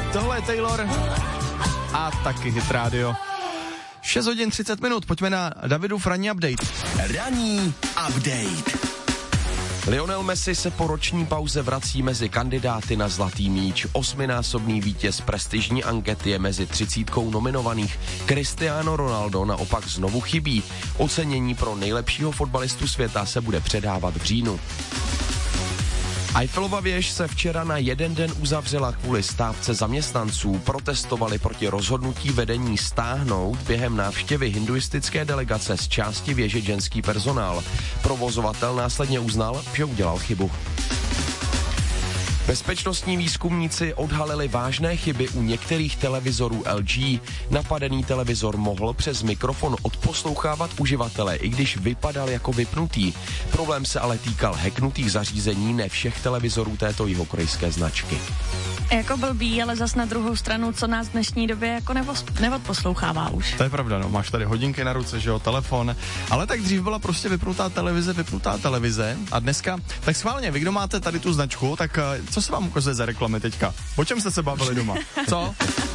Tohle je Taylor a taky Hit Radio. 6 hodin 30 minut, pojďme na Davidův ranní update. Ranní update. Lionel Messi se po roční pauze vrací mezi kandidáty na Zlatý míč. 8násobný vítěz prestižní ankety je mezi 30 nominovaných. Cristiano Ronaldo naopak znovu chybí. Ocenění pro nejlepšího fotbalistu světa se bude předávat v říjnu. Eiffelova věž se včera na jeden den uzavřela kvůli stávce zaměstnanců. Protestovali proti rozhodnutí vedení stáhnout během návštěvy hinduistické delegace z části věže ženský personál. Provozovatel následně uznal, že udělal chybu. Bezpečnostní výzkumníci odhalili vážné chyby u některých televizorů LG. Napadený televizor mohl přes mikrofon odposlouchávat uživatele, i když vypadal jako vypnutý. Problém se ale týkal hacknutých zařízení ne všech televizorů této jihokorejské značky. Jako blbý, ale zas na druhou stranu, co nás v dnešní době jako neodposlouchává už. To je pravda, no, máš tady hodinky na ruce, že jo, telefon, ale tak dřív byla prostě vypnutá televize a dneska, tak schválně, vy kdo máte tady tu značku, tak co se vám ukazuje za reklamy teďka? O čem jste se bavili doma? Co?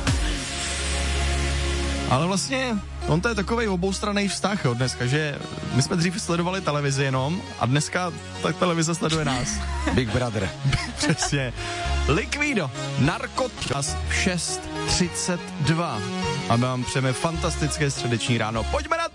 Ale vlastně, on to je takovej oboustranný vztah, jo, dneska, že my jsme dřív sledovali televizi jenom a dneska tak televize sleduje nás. Big Brother. Přesně. Liquido, Narkotikas 6:32. A my vám přejeme fantastické středeční ráno. Pojďme na to!